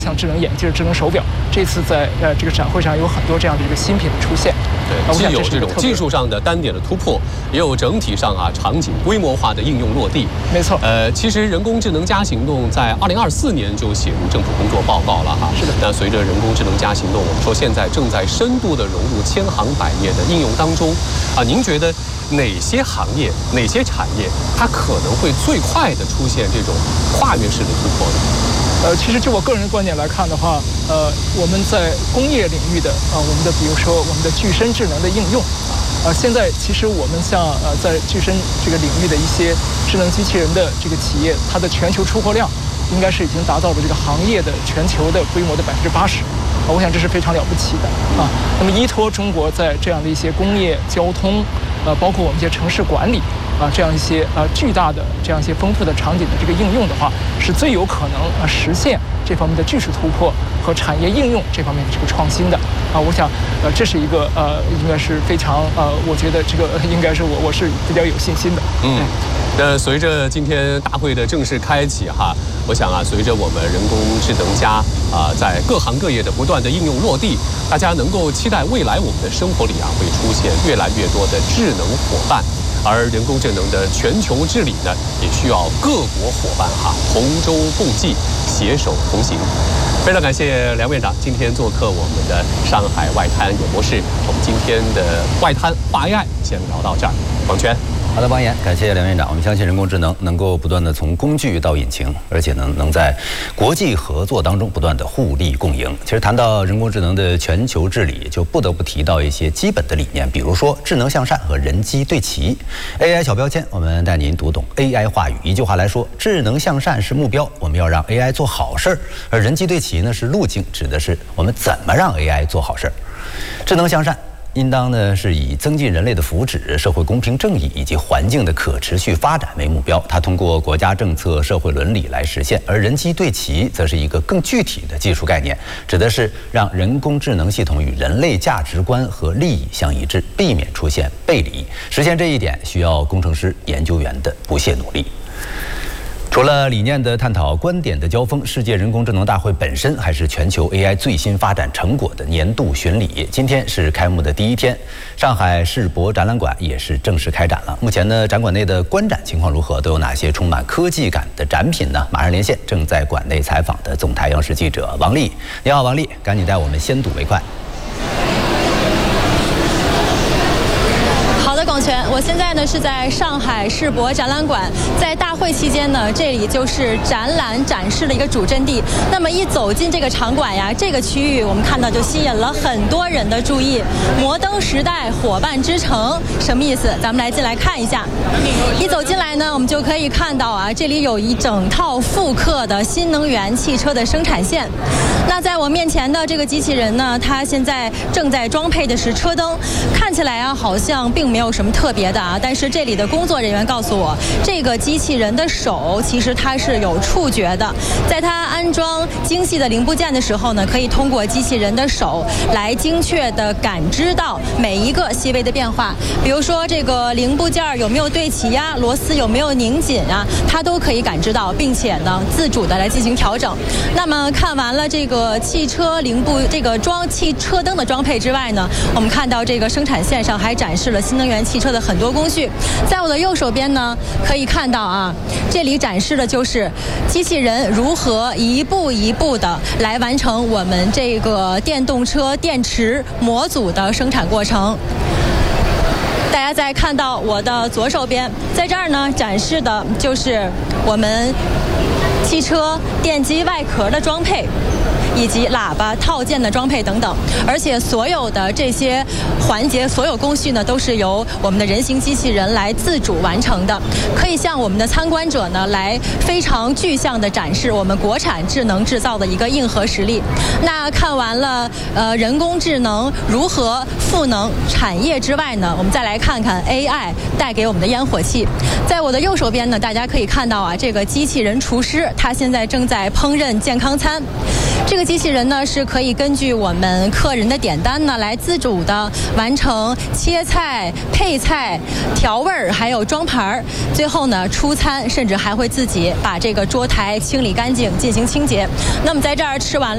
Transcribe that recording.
像智能眼镜、智能手表，这次在这个展会上有很多这样的一个新品的出现。 对，既有这种技术上的单点的突破，也有整体上场景规模化的应用落地。 没错。 其实人工智能加行动在2024年就写入政府工作报告了哈。 是的。 那随着人工智能加行动，我们说现在正在深度的融入千行百业的应用当中。您觉得哪些行业、哪些产业，它可能会最快的出现这种跨越式的突破呢？ 其实就我个人的观点来看的话，我们在工业领域的我们的比如说我们的具身智能的应用，现在其实我们像在具身这个领域的一些智能机器人的这个企业，它的全球出货量应该是已经达到了这个行业的全球的规模的80%，我想这是非常了不起的啊。那么依托中国在这样的一些工业、交通，包括我们一些城市管理。这样一些巨大的这样一些丰富的场景的这个应用的话，是最有可能实现这方面的技术突破和产业应用这方面的这个创新的我想这是一个应该是非常我觉得这个应该是我是比较有信心的。 那随着今天大会的正式开启我想随着我们人工智能加在各行各业的不断的应用落地，大家能够期待未来我们的生活里会出现越来越多的智能伙伴。而人工智能的全球治理呢，也需要各国伙伴同舟共济，携手同行。非常感谢梁院长今天做客我们的上海外滩演播室。我们今天的外滩话 AI 先聊到这儿。王权。 好的，王岩，感谢梁院长。我们相信人工智能能够不断的从工具到引擎，而且能在国际合作当中不断的互利共赢。其实谈到人工智能的全球治理，就不得不提到一些基本的理念，比如说智能向善和人机对齐。AI 小标签，我们带您读懂 AI 话语。一句话来说，智能向善是目标，我们要让 AI 做好事儿；而人机对齐呢是路径，指的是我们怎么让 AI 做好事儿。智能向善应当呢是以增进人类的福祉、社会公平正义以及环境的可持续发展为目标，它通过国家政策、社会伦理来实现。而人机对齐则是一个更具体的技术概念，指的是让人工智能系统与人类价值观和利益相一致，避免出现背离。实现这一点需要工程师、研究员的不懈努力。除了理念的探讨、观点的交锋，世界人工智能大会本身还是全球 AI 最新发展成果的年度巡礼。今天是开幕的第一天，上海世博展览馆也是正式开展了。目前呢，展馆内的观展情况如何？都有哪些充满科技感的展品呢？马上连线正在馆内采访的总台央视记者王丽。你好，王丽，赶紧带我们先睹为快。 好的，广泉，我现在呢是在上海世博展览馆，在大会期间呢，这里就是展览展示的一个主阵地。那么一走进这个场馆呀，这个区域我们看到就吸引了很多人的注意。摩登时代伙伴之城什么意思？咱们来进来看一下。一走进来呢，我们就可以看到这里有一整套复刻的新能源汽车的生产线。那在我面前的这个机器人呢，它现在正在装配的是车灯，看起来好像并没有什么特别的但是这里的工作人员告诉我，这个机器人的手其实它是有触觉的，在它安装精细的零部件的时候呢，可以通过机器人的手来精确的感知到每一个细微的变化，比如说这个零部件有没有对齐螺丝有没有拧紧它都可以感知到，并且呢自主的来进行调整。那么看完了这个汽车零部这个汽车灯的装配之外呢，我们看到这个生产线上还展示了新能源汽车的很多工序。在我的右手边呢，可以看到这里展示的就是机器人如何一步一步的来完成我们这个电动车电池模组的生产过程。大家再看到我的左手边，在这儿呢展示的就是我们汽车电机外壳的装配，以及喇叭套件的装配等等，而且所有的这些环节、所有工序呢，都是由我们的人形机器人来自主完成的，可以向我们的参观者呢来非常具象的展示我们国产智能制造的一个硬核实力。那看完了人工智能如何赋能产业之外呢，我们再来看看 AI 带给我们的烟火气。在我的右手边呢，大家可以看到这个机器人厨师，他现在正在烹饪健康餐。这个机器人呢是可以根据我们客人的点单呢来自主的完成切菜、配菜、调味儿，还有装盘，最后呢出餐，甚至还会自己把这个桌台清理干净进行清洁。那么在这儿吃完了